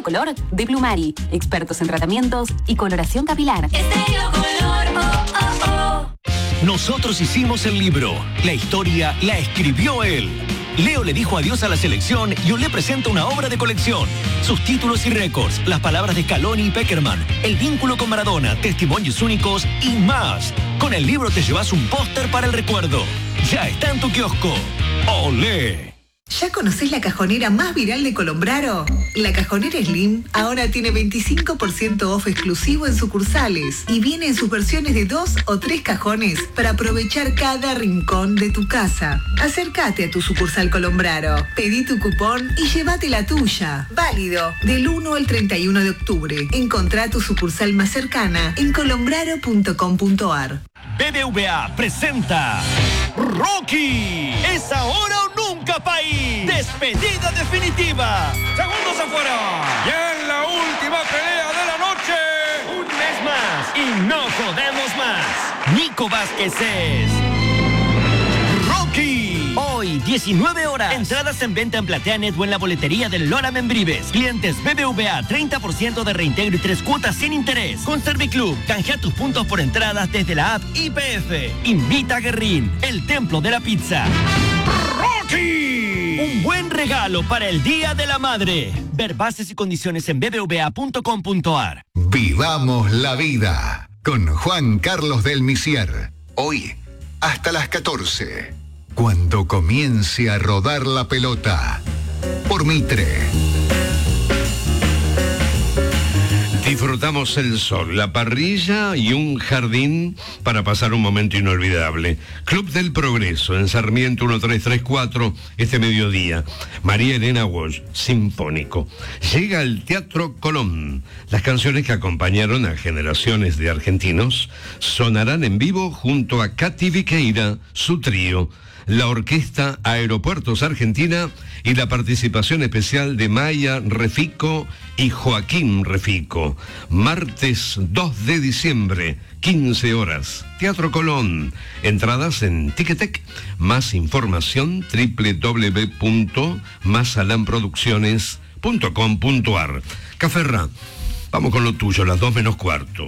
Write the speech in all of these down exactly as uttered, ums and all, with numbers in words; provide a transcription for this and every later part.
Estéreo Color de Plumari, expertos en tratamientos y coloración capilar. Estéreo Color, oh, oh, oh. Nosotros hicimos el libro. La historia la escribió él. Leo le dijo adiós a la selección y Olé presenta una obra de colección. Sus títulos y récords, las palabras de Scaloni y Peckerman, el vínculo con Maradona, testimonios únicos y más. Con el libro te llevas un póster para el recuerdo. Ya está en tu kiosco. ¡Olé! ¿Ya conocés la cajonera más viral de Colombraro? La cajonera Slim ahora tiene veinticinco por ciento off exclusivo en sucursales y viene en sus versiones de dos o tres cajones para aprovechar cada rincón de tu casa. Acércate a tu sucursal Colombraro, pedí tu cupón y llévate la tuya. Válido del uno al treinta y uno de octubre. Encontrá tu sucursal más cercana en colombraro punto com punto ar. B B V A presenta Rocky. Es ahora o nunca, país. Despedida definitiva. Segundos afuera. Y en la última pelea de la noche. Un mes más y no jodemos más. Nico Vázquez es Rocky. Hoy, diecinueve horas. Entradas en venta en PlateaNet o en la boletería del Lora Membrives. Clientes B B V A, treinta por ciento de reintegro y tres cuotas sin interés. Con Serviclub, canjea tus puntos por entradas desde la app I P F. Invita a Guerrín, el templo de la pizza. ¡Rocky! Un buen regalo para el Día de la Madre. Ver bases y condiciones en b b v a punto com punto ar. Vivamos la vida con Juan Carlos del Misier. Hoy, hasta las catorce. Cuando comience a rodar la pelota. Por Mitre. Disfrutamos el sol, la parrilla y un jardín para pasar un momento inolvidable. Club del Progreso, en Sarmiento uno tres tres cuatro, este mediodía. María Elena Walsh, sinfónico. Llega al Teatro Colón. Las canciones que acompañaron a generaciones de argentinos sonarán en vivo junto a Katy Viqueira, su trío, la Orquesta Aeropuertos Argentina y la participación especial de Maya Refico y Joaquín Refico. Martes dos de diciembre, quince horas, Teatro Colón. Entradas en Ticketek. Más información doble u doble u doble u punto masalan producciones punto com punto ar. Caferra, vamos con lo tuyo, las dos menos cuarto.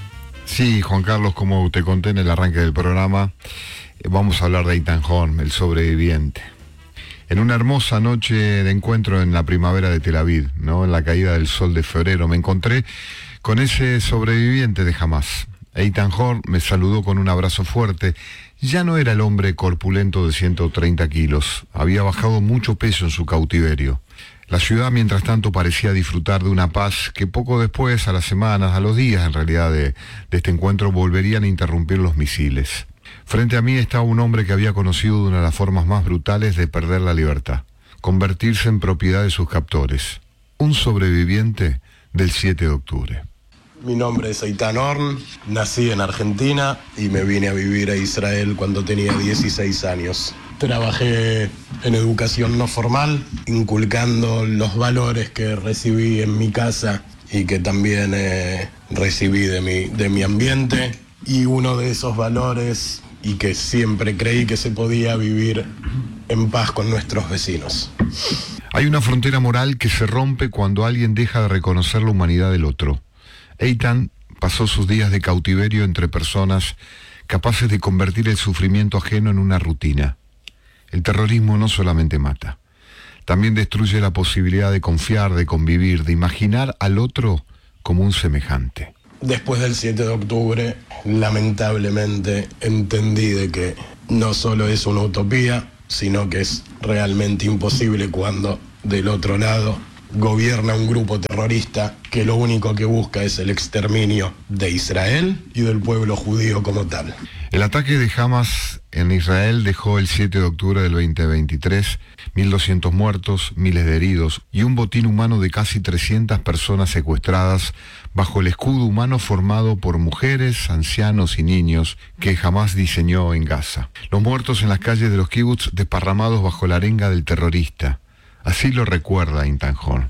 Sí, Juan Carlos, como te conté en el arranque del programa, vamos a hablar de Eitan Horn, el sobreviviente. En una hermosa noche de encuentro en la primavera de Tel Aviv, ¿no? En la caída del sol de febrero, me encontré con ese sobreviviente de Hamás. Eitan Horn me saludó con un abrazo fuerte. Ya no era el hombre corpulento de ciento treinta kilos. Había bajado mucho peso en su cautiverio. La ciudad, mientras tanto, parecía disfrutar de una paz que poco después, a las semanas, a los días, en realidad, de, de este encuentro, volverían a interrumpir los misiles. Frente a mí estaba un hombre que había conocido una de las formas más brutales de perder la libertad, convertirse en propiedad de sus captores. Un sobreviviente del siete de octubre. Mi nombre es Eitan Horn, nací en Argentina y me vine a vivir a Israel cuando tenía dieciséis años. Trabajé en educación no formal, inculcando los valores que recibí en mi casa y que también eh, recibí de mi, de mi ambiente. Y uno de esos valores, y que siempre creí que se podía vivir en paz con nuestros vecinos. Hay una frontera moral que se rompe cuando alguien deja de reconocer la humanidad del otro. Eitan pasó sus días de cautiverio entre personas capaces de convertir el sufrimiento ajeno en una rutina. El terrorismo no solamente mata, también destruye la posibilidad de confiar, de convivir, de imaginar al otro como un semejante. Después del siete de octubre, lamentablemente entendí de que no solo es una utopía, sino que es realmente imposible cuando del otro lado gobierna un grupo terrorista que lo único que busca es el exterminio de Israel y del pueblo judío como tal. El ataque de Hamas en Israel dejó el siete de octubre del veinte veintitrés mil doscientos muertos, miles de heridos y un botín humano de casi trescientas personas secuestradas bajo el escudo humano formado por mujeres, ancianos y niños que Hamas diseñó en Gaza. Los muertos en las calles de los kibbutz desparramados bajo la arenga del terrorista. Así lo recuerda Eitan Horn.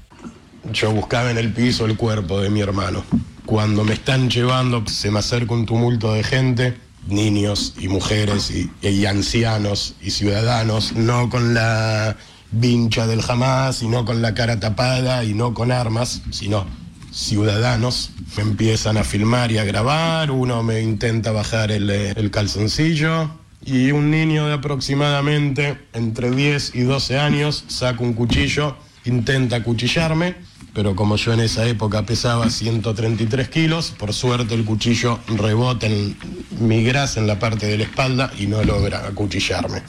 Yo buscaba en el piso el cuerpo de mi hermano. Cuando me están llevando, se me acerca un tumulto de gente, niños y mujeres y, y ancianos y ciudadanos, no con la vincha del Hamas y no con la cara tapada y no con armas, sino ciudadanos. Me empiezan a filmar y a grabar, uno me intenta bajar el, el calzoncillo y un niño de aproximadamente entre diez y doce años saca un cuchillo, intenta acuchillarme, pero como yo en esa época pesaba ciento treinta y tres kilos, por suerte el cuchillo rebota en mi grasa en la parte de la espalda y no logra acuchillarme.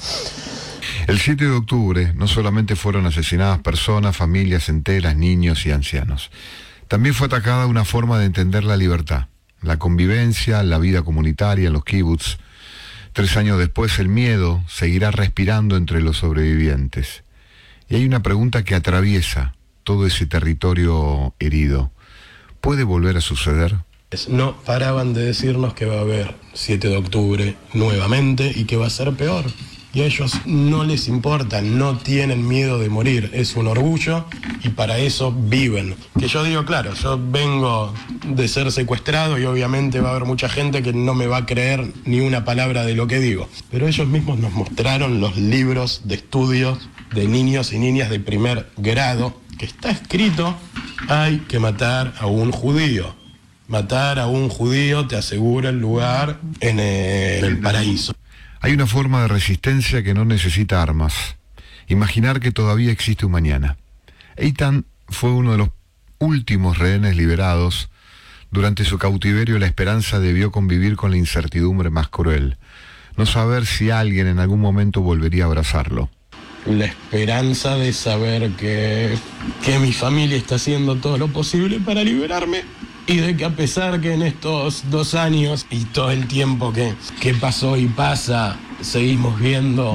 El siete de octubre no solamente fueron asesinadas personas, familias enteras, niños y ancianos. También fue atacada una forma de entender la libertad, la convivencia, la vida comunitaria, los kibbutz. Tres años después el miedo seguirá respirando entre los sobrevivientes. Y hay una pregunta que atraviesa todo ese territorio herido. ¿Puede volver a suceder? No paraban de decirnos que va a haber siete de octubre nuevamente y que va a ser peor. Y a ellos no les importa, no tienen miedo de morir, es un orgullo y para eso viven. Que yo digo, claro, yo vengo de ser secuestrado y obviamente va a haber mucha gente que no me va a creer ni una palabra de lo que digo. Pero ellos mismos nos mostraron los libros de estudio de niños y niñas de primer grado, que está escrito, hay que matar a un judío. Matar a un judío te asegura el lugar en el paraíso. Hay una forma de resistencia que no necesita armas. Imaginar que todavía existe un mañana. Eitan fue uno de los últimos rehenes liberados. Durante su cautiverio la esperanza debió convivir con la incertidumbre más cruel. No saber si alguien en algún momento volvería a abrazarlo. La esperanza de saber que, que mi familia está haciendo todo lo posible para liberarme. Y de que a pesar que en estos dos años y todo el tiempo que, que pasó y pasa, seguimos viendo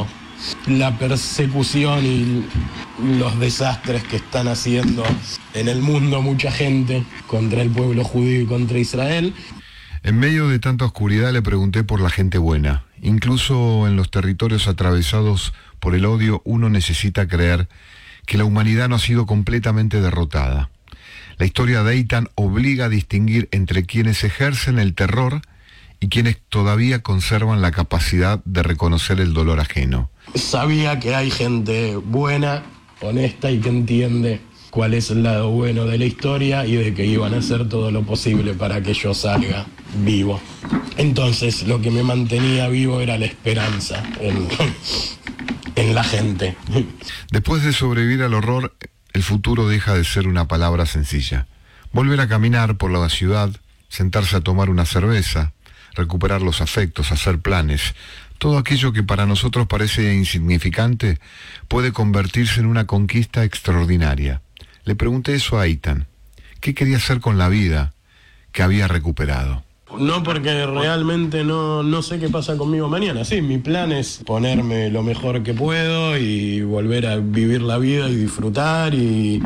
la persecución y los desastres que están haciendo en el mundo mucha gente contra el pueblo judío y contra Israel. En medio de tanta oscuridad le pregunté por la gente buena. Incluso en los territorios atravesados por el odio, uno necesita creer que la humanidad no ha sido completamente derrotada. La historia de Eitan obliga a distinguir entre quienes ejercen el terror y quienes todavía conservan la capacidad de reconocer el dolor ajeno. Sabía que hay gente buena, honesta y que entiende cuál es el lado bueno de la historia y de que iban a hacer todo lo posible para que yo salga vivo. Entonces lo que me mantenía vivo era la esperanza en, en la gente. Después de sobrevivir al horror, el futuro deja de ser una palabra sencilla. Volver a caminar por la ciudad, sentarse a tomar una cerveza, recuperar los afectos, hacer planes. Todo aquello que para nosotros parece insignificante puede convertirse en una conquista extraordinaria. Le pregunté eso a Eitan. ¿Qué quería hacer con la vida que había recuperado? No, porque realmente no, no sé qué pasa conmigo mañana. Sí, mi plan es ponerme lo mejor que puedo y volver a vivir la vida y disfrutar y,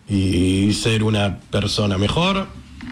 y ser una persona mejor,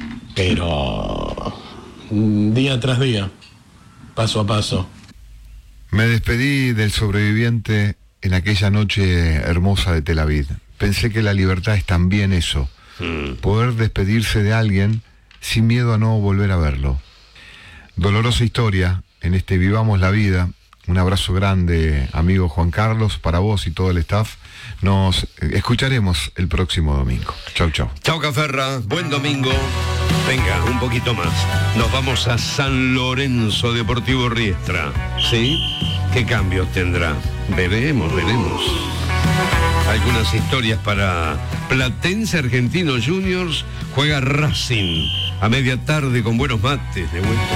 pero día tras día, paso a paso. Me despedí del sobreviviente en aquella noche hermosa de Tel Aviv. Pensé que la libertad es también eso, mm. poder despedirse de alguien sin miedo a no volver a verlo. Dolorosa historia en este Vivamos la Vida. Un abrazo grande, amigo Juan Carlos, para vos y todo el staff. Nos escucharemos el próximo domingo. Chau, chau. Chau, Caferra. Buen domingo. Venga, un poquito más. Nos vamos a San Lorenzo Deportivo Riestra. ¿Sí? ¿Qué cambios tendrá? Veremos, veremos. Algunas historias para Platense Argentino Juniors. Juega Racing a media tarde con buenos mates de vuelta.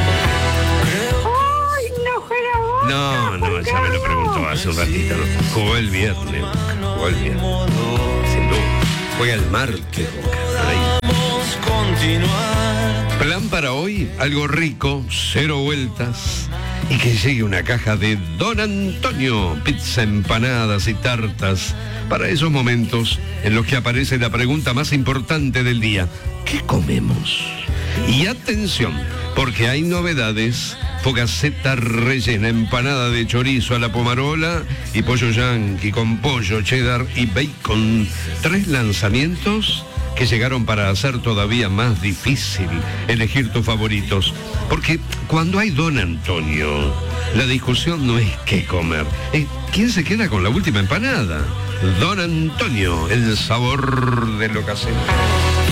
¡Ay, no juega Boca! No, no, ya me lo preguntó hace un ratito. ¿No? Jugó el viernes. Jugó el viernes. Sin duda. Juega el martes. Plan para hoy, algo rico, cero vueltas. Y que llegue una caja de Don Antonio, pizza, empanadas y tartas, para esos momentos en los que aparece la pregunta más importante del día: ¿qué comemos? Y atención, porque hay novedades: focaceta rellena, empanada de chorizo a la pomarola y pollo yanqui con pollo, cheddar y bacon. Tres lanzamientos que llegaron para hacer todavía más difícil elegir tus favoritos. Porque cuando hay Don Antonio, la discusión no es qué comer, es quién se queda con la última empanada. Don Antonio, el sabor de lo casero.